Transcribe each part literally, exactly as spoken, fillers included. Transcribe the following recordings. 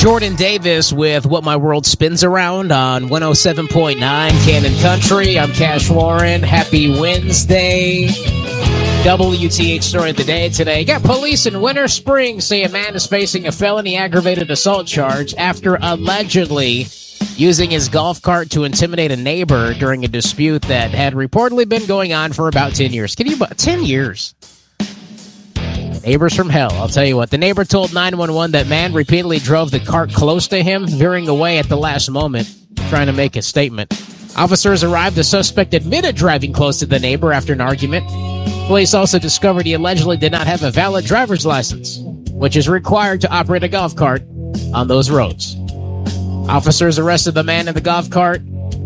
Jordan Davis with What My World Spins Around on one oh seven point nine Cannon Country. I'm Cash Warren. Happy Wednesday. W T H story of the day today. Got police in Winter Springs say a man is facing a felony aggravated assault charge after allegedly using his golf cart to intimidate a neighbor during a dispute that had reportedly been going on for about ten years. Can you, ten years? Neighbors from hell, I'll tell you what. The neighbor told nine one one that man repeatedly drove the cart close to him, veering away at the last moment, trying to make a statement. Officers arrived. The suspect admitted driving close to the neighbor after an argument. Police also discovered he allegedly did not have a valid driver's license, which is required to operate a golf cart on those roads. Officers arrested the man in the golf cart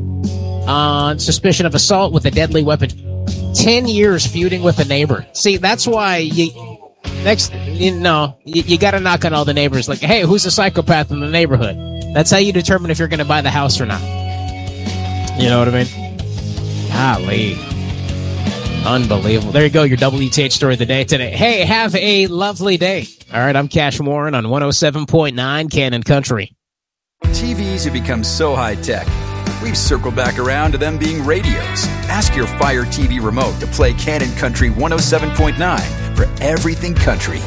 on suspicion of assault with a deadly weapon. Ten years feuding with a neighbor. See, that's why you... Next, you know, you, you got to knock on all the neighbors. Like, hey, who's a psychopath in the neighborhood? That's how you determine if you're going to buy the house or not. You know what I mean? Golly. Unbelievable. There you go, your W T H story of the day today. Hey, have a lovely day. All right, I'm Cash Warren on one oh seven point nine Cannon Country. T Vs have become so high-tech, we've circled back around to them being radios. Ask your Fire T V remote to play Cannon Country one oh seven point nine for everything country.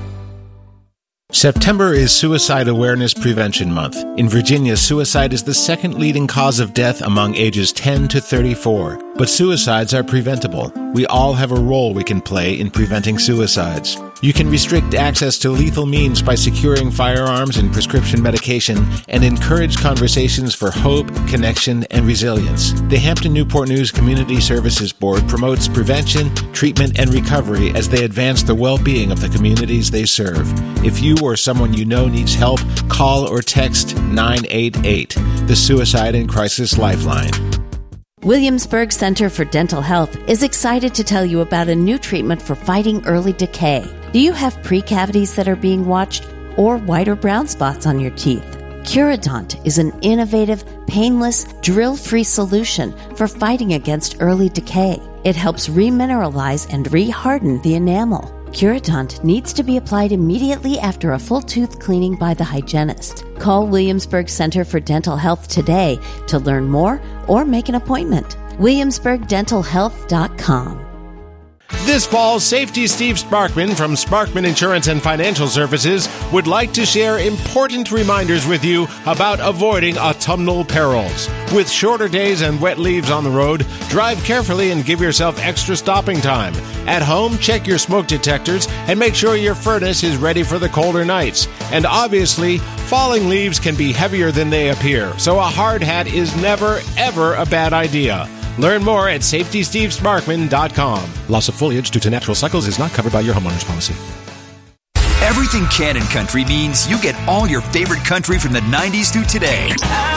September is Suicide Awareness Prevention Month. In Virginia, suicide is the second leading cause of death among ages ten to thirty-four. But suicides are preventable. We all have a role we can play in preventing suicides. You can restrict access to lethal means by securing firearms and prescription medication and encourage conversations for hope, connection, and resilience. The Hampton-Newport News Community Services Board promotes prevention, treatment, and recovery as they advance the well-being of the communities they serve. If you or someone you know needs help, call or text nine eight eight, the Suicide and Crisis Lifeline. Williamsburg Center for Dental Health is excited to tell you about a new treatment for fighting early decay. Do you have precavities that are being watched or white or brown spots on your teeth? Curodont is an innovative, painless, drill-free solution for fighting against early decay. It helps remineralize and reharden the enamel. Curodont needs to be applied immediately after a full tooth cleaning by the hygienist. Call Williamsburg Center for Dental Health today to learn more or make an appointment. williamsburg dental health dot com. This fall, Safety Steve Sparkman from Sparkman Insurance and Financial Services would like to share important reminders with you about avoiding autumnal perils. With shorter days and wet leaves on the road, drive carefully and give yourself extra stopping time. At home, check your smoke detectors and make sure your furnace is ready for the colder nights. And obviously, falling leaves can be heavier than they appear, so a hard hat is never, ever a bad idea. Learn more at safety steve sparkman dot com. Loss of foliage due to natural cycles is not covered by your homeowner's policy. Everything Cannon Country means you get all your favorite country from the nineties to today.